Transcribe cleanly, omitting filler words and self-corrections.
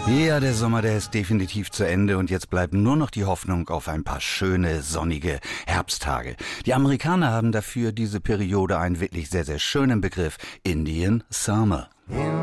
Ja, der Sommer, der ist definitiv zu Ende und jetzt bleibt nur noch die Hoffnung auf ein paar schöne, sonnige Herbsttage. Die Amerikaner haben dafür diese Periode einen wirklich sehr, sehr schönen Begriff: Indian Summer.